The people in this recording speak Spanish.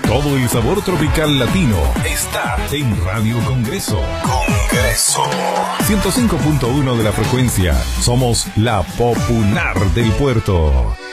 Todo el sabor tropical latino está en Radio Congreso. 105.1 de la frecuencia. Somos la popular del puerto.